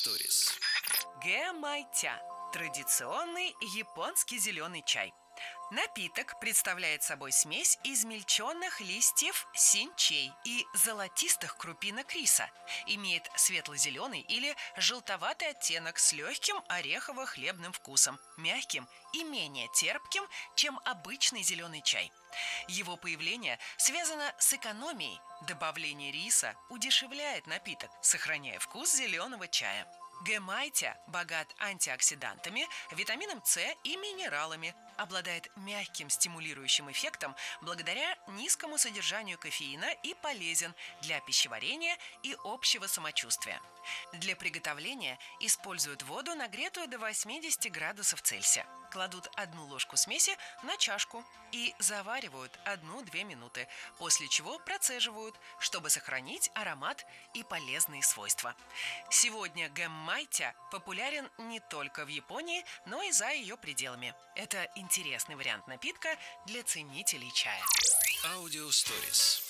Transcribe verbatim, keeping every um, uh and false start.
Stories. Гэмайтя – традиционный японский зеленый чай. Напиток представляет собой смесь измельченных листьев синчей и золотистых крупинок риса. Имеет светло-зеленый или желтоватый оттенок с легким орехово-хлебным вкусом, мягким и менее терпким, чем обычный зеленый чай. Его появление связано с экономией. Добавление риса удешевляет напиток, сохраняя вкус зеленого чая. Гэмайтя богат антиоксидантами, витамином С и минералами, обладает мягким стимулирующим эффектом благодаря низкому содержанию кофеина и полезен для пищеварения и общего самочувствия. Для приготовления используют воду, нагретую до восьмидесяти градусов Цельсия. Кладут одну ложку смеси на чашку и заваривают одну-две минуты, после чего процеживают, чтобы сохранить аромат и полезные свойства. Сегодня гэмайтя популярен не только в Японии, но и за ее пределами. Это интересный вариант напитка для ценителей чая. Audio Stories.